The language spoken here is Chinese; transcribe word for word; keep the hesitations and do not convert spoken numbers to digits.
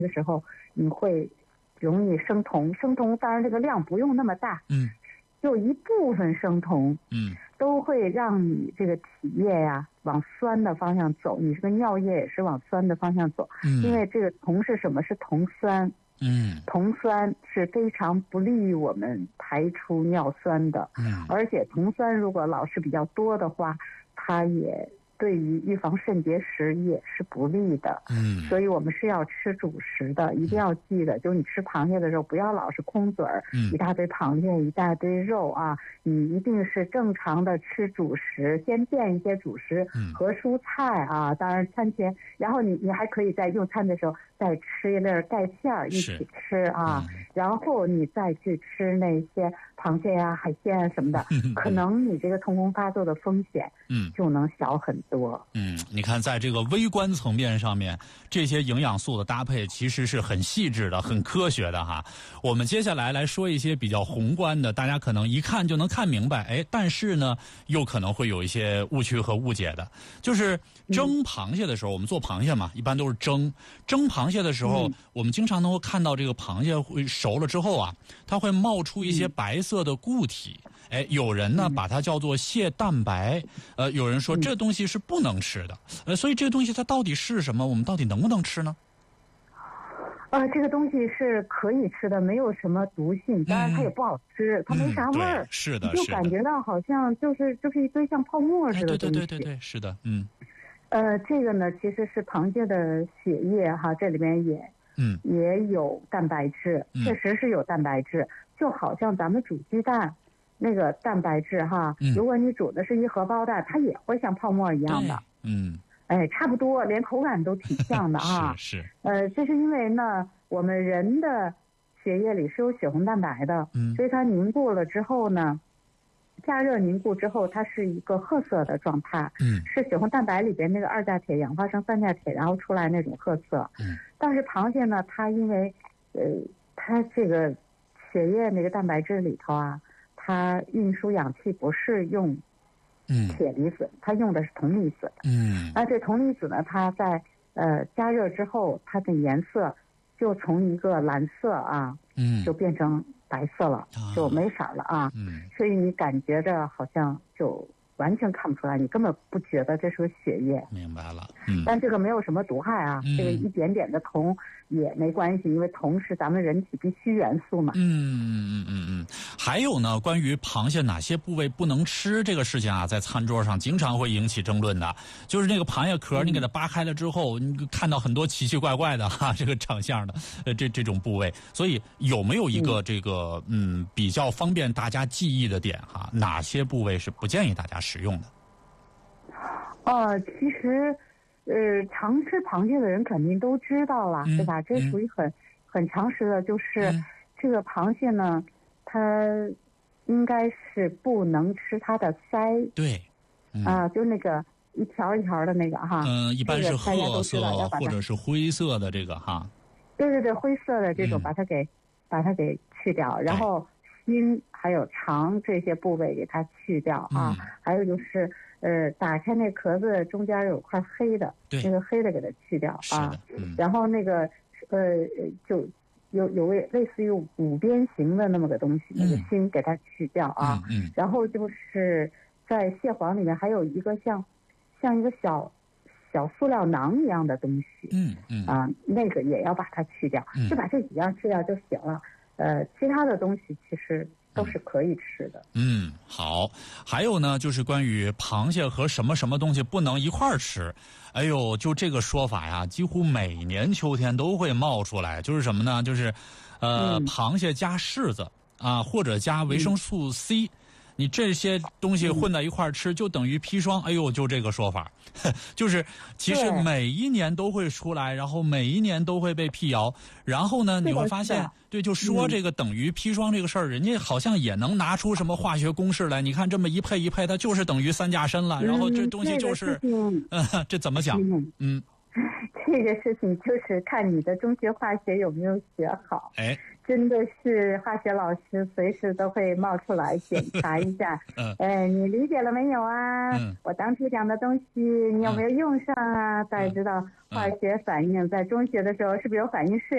的时候，你会容易生酮。生酮当然这个量不用那么大， 嗯， 就一部分生酮， 嗯， 都会让你这个体液呀往酸的方向走，你这个尿液也是往酸的方向走。 嗯， 因为这个酮是什么？是酮酸。 嗯， 酮酸是非常不利于我们排出尿酸的。 嗯， 而且酮酸如果老是比较多的话，它也对于预防肾结石也是不利的。 嗯， 所以我们是要吃主食的，一定要记得，就是你吃螃蟹的时候不要老是空嘴儿， 嗯， 一大堆螃蟹一大堆肉啊，你一定是正常的吃主食，先垫一些主食和蔬菜啊，当然餐前，然后你你还可以在用餐的时候再吃一粒钙片儿一起吃啊， 嗯， 然后你再去吃那些螃蟹呀、海鲜啊什么的， 嗯， 可能你这个痛风发作的风险嗯就能小很多。 嗯，你看在这个微观层面上面，这些营养素的搭配其实是很细致的、很科学的哈。我们接下来来说一些比较宏观的，大家可能一看就能看明白，哎，但是呢，又可能会有一些误区和误解的。就是蒸螃蟹的时候，我们做螃蟹嘛，一般都是蒸。蒸螃蟹的时候，我们经常能够看到这个螃蟹会熟了之后啊，它会冒出一些白色的固体。哎，有人呢把它叫做蟹蛋白，呃，有人说这东西是不能吃的，呃，所以这个东西它到底是什么？我们到底能不能吃呢？ 呃，这个东西是可以吃的，没有什么毒性，当然它也不好吃，嗯、它没啥味儿、 嗯，是的， 你就感觉到好像就是就是一堆像泡沫似的东西。 哎、对对对对对，是的，嗯。 呃，这个呢其实是螃蟹的血液哈，这里面也嗯也有蛋白质，确实是有蛋白质，嗯、就好像咱们煮鸡蛋。那个蛋白质哈，嗯、如果你煮的是一荷包蛋，它也会像泡沫一样的， 嗯， 哎，差不多，连口感都挺像的啊。 是是。 呃，这是因为呢，我们人的血液里是有血红蛋白的，嗯，所以它凝固了之后呢，加热凝固之后，它是一个褐色的状态，嗯，是血红蛋白里边那个二价铁氧化成三价铁，然后出来那种褐色。嗯，但是螃蟹呢，它因为呃，它这个血液那个蛋白质里头啊。它运输氧气不是用铁离子，嗯、它用的是铜离子。嗯，而这铜离子呢，它在呃加热之后，它的颜色就从一个蓝色啊，嗯，就变成白色了，啊、就没色了啊。嗯，所以你感觉着好像就完全看不出来，你根本不觉得这是个血液。 明白了。嗯， 但这个没有什么毒害啊，嗯、这个一点点的铜也没关系，因为铜是咱们人体必需元素嘛。 嗯嗯嗯嗯。还有呢，关于螃蟹哪些部位不能吃这个事情啊，在餐桌上经常会引起争论的。就是那个螃蟹壳，你给它扒开了之后，嗯、你看到很多奇奇怪怪的哈，这个长相的，呃，这这种部位。所以有没有一个这个嗯比较方便大家记忆的点哈？哪些部位是不建议大家食用的？ 哦，其实。呃，常吃螃蟹的人肯定都知道了，嗯、对吧？这属于很、嗯、很常识的，就是、嗯、这个螃蟹呢，它应该是不能吃它的鳃。 对， 嗯、啊，就那个一条一条的那个哈。 嗯，一般是褐色、 这个、 或者是灰色的这个哈。 对对对，灰色的这种把它给、嗯、把它给去掉，然后心还有肠这些部位给它去掉啊，嗯、还有就是。呃，打开那壳子中间有块黑的，那个黑的给它去掉啊，嗯、然后那个呃就有有类类似于五边形的那么个东西，嗯、那个心给它去掉啊，嗯嗯、然后就是在蟹黄里面还有一个像像一个小小塑料囊一样的东西，嗯嗯啊，那个也要把它去掉，嗯、就把这几样去掉就行了。呃，其他的东西其实。都是可以吃的。 嗯，好。还有呢，就是关于螃蟹和什么什么东西不能一块儿吃。哎呦，就这个说法呀，几乎每年秋天都会冒出来。就是什么呢？就是，呃，嗯、螃蟹加柿子啊，或者加维生素 C。嗯你这些东西混在一块儿吃，就等于砒霜。哎呦，就这个说法，就是其实每一年都会出来，然后每一年都会被辟谣。然后呢，你会发现，对，就说这个等于砒霜这个事儿，人家好像也能拿出什么化学公式来。你看这么一配一配，它就是等于三价砷了。然后这东西就是，嗯，这怎么讲？嗯， 这个事情就是看你的中学化学有没有学好。 哎。 真的是化学老师随时都会冒出来检查一下，嗯，哎，你理解了没有啊？嗯，我当初讲的东西你有没有用上啊？嗯、大家知道化学反应在中学的时候是不是有反应式？